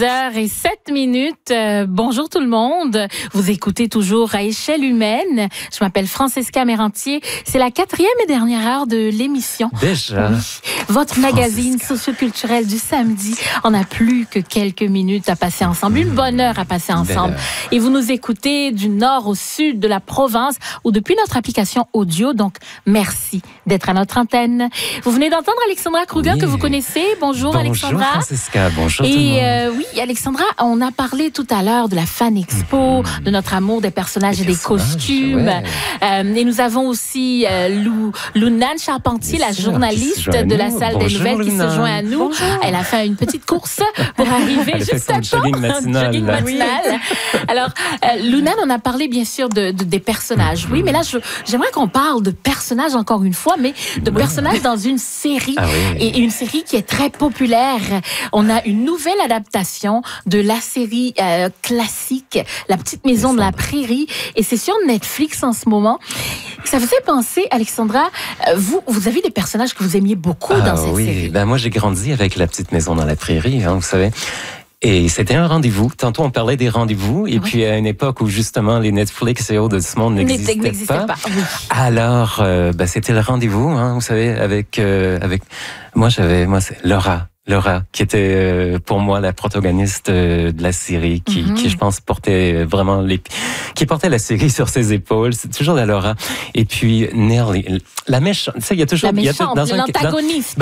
6h07. Bonjour tout le monde. Vous écoutez toujours à échelle humaine. Je m'appelle Francesca Mérantier. C'est la 4e et dernière heure de l'émission. Déjà? Oui. Votre magazine socioculturel du samedi. On n'a plus que quelques minutes à passer ensemble. Une bonne heure à passer ensemble. Et vous nous écoutez du nord au sud de la province ou depuis notre application audio. Donc, merci d'être à notre antenne. Vous venez d'entendre Alexandra Kruger que vous connaissez. Bonjour Alexandra. Bonjour Francesca, bonjour tout le monde. Oui, Alexandra, on a parlé tout à l'heure de la Fan Expo, de notre amour des personnages et des costumes. Ouais. Et nous avons aussi Lounane Charpentier, la journaliste de la salle des nouvelles qui se joint à nous. Bonjour. Elle a fait une petite course pour arriver juste à temps. Jogging matinal. Alors, Lounane, on a parlé bien sûr des personnages. Oui, mais là, j'aimerais qu'on parle de personnages encore une fois, mais de personnages dans une série. Et une série qui est très populaire. On a une nouvelle adaptation de la série classique, La Petite Maison de la Prairie, et c'est sur Netflix en ce moment. Ça vous fait penser, Alexandra, vous avez des personnages que vous aimiez beaucoup dans cette série. Ben moi j'ai grandi avec La Petite Maison dans la Prairie, hein, vous savez. Et c'était un rendez-vous. Tantôt, on parlait des rendez-vous. Et puis, à une époque où, justement, les Netflix et autres de ce monde n'existaient pas. Oui. Alors, c'était le rendez-vous, hein, vous savez, avec moi, c'est Laura, qui était pour moi la protagoniste de la série, qui je pense portait vraiment qui portait la série sur ses épaules. C'est toujours la Laura. Et puis Nelly, la méchante. Tu sais, il y a toujours l'antagoniste.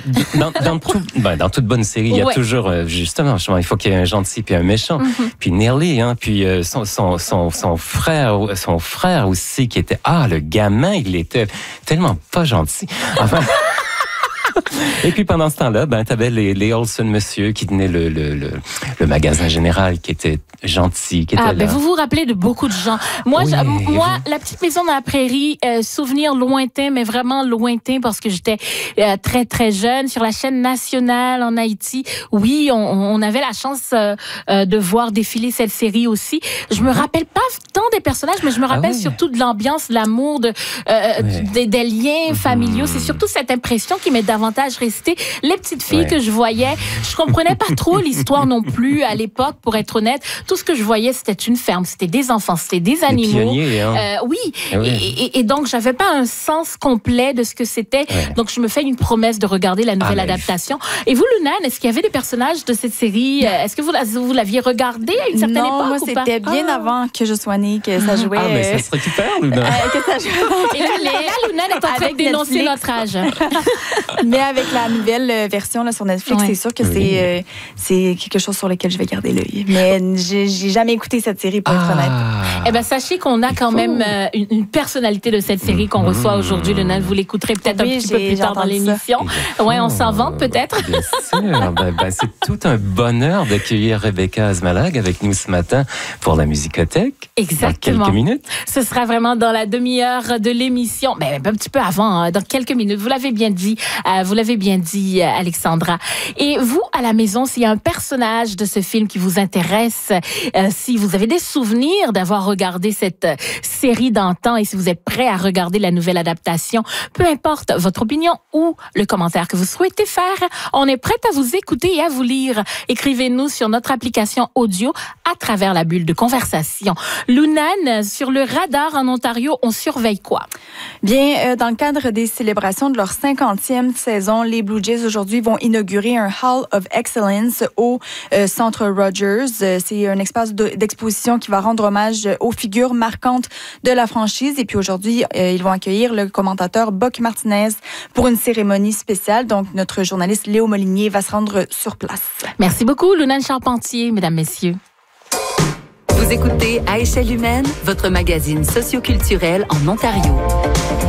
Dans toute bonne série, il y a toujours justement, il faut qu'il y ait un gentil puis un méchant. Puis Nelly, hein, puis son frère aussi qui était le gamin, il était tellement pas gentil. Enfin. Et puis pendant ce temps-là, t'avais les Olsen monsieur qui tenaient le magasin général, qui était gentil, qui était là. Vous vous rappelez de beaucoup de gens. Moi, La Petite Maison dans la Prairie, souvenir lointain, mais vraiment lointain parce que j'étais très très jeune sur la chaîne nationale en Haïti. Oui, on avait la chance de voir défiler cette série aussi. Je me rappelle pas tant des personnages, mais je me rappelle surtout de l'ambiance, de l'amour, des liens familiaux. C'est surtout cette impression qui m'est davantage resté. Les petites filles que je voyais, je comprenais pas trop l'histoire non plus à l'époque, pour être honnête. Tout ce que je voyais, c'était une ferme, c'était des enfants, c'était des animaux. Pionniers, hein. Et donc, j'avais pas un sens complet de ce que c'était. Donc, je me fais une promesse de regarder la nouvelle adaptation. Et vous, Lounane, est-ce qu'il y avait des personnages de cette série? Est-ce que vous l'aviez regardé à une certaine époque? Non, moi, c'était bien avant que je sois née, que ça jouait. Mais ça se récupère, Lounane. Que ça jouait. Et là, Lounane est en train de dénoncer notre âge. Mais avec la nouvelle version là, sur Netflix, c'est sûr que c'est quelque chose sur lequel je vais garder l'œil. Mais j'ai jamais écouté cette série, pour être honnête. Sachez qu'on a quand même une personnalité de cette série qu'on reçoit aujourd'hui. Lounane, vous l'écouterez peut-être un petit peu plus tard dans l'émission. On s'en vante peut-être. Bien sûr. C'est tout un bonheur d'accueillir Rebecca Azmalag avec nous ce matin pour la Musicothèque. Exactement. Dans quelques minutes. Ce sera vraiment dans la demi-heure de l'émission. Un petit peu avant, dans quelques minutes. Vous l'avez bien dit, Alexandra. Et vous, à la maison, s'il y a un personnage de ce film qui vous intéresse, si vous avez des souvenirs d'avoir regardé cette série d'antan et si vous êtes prêt à regarder la nouvelle adaptation, peu importe votre opinion ou le commentaire que vous souhaitez faire, on est prêt à vous écouter et à vous lire. Écrivez-nous sur notre application audio à travers la bulle de conversation. Lounane, sur le radar en Ontario, on surveille quoi? Bien, dans le cadre des célébrations de leur 50e saison, les Blue Jays aujourd'hui vont inaugurer un Hall of Excellence au Centre Rogers. C'est un espace d'exposition qui va rendre hommage aux figures marquantes de la franchise. Et puis aujourd'hui, ils vont accueillir le commentateur Buck Martinez pour une cérémonie spéciale. Donc, notre journaliste Léo Molinier va se rendre sur place. Merci beaucoup, Lounane Charpentier, mesdames, messieurs. Vous écoutez À échelle humaine, votre magazine socioculturel en Ontario.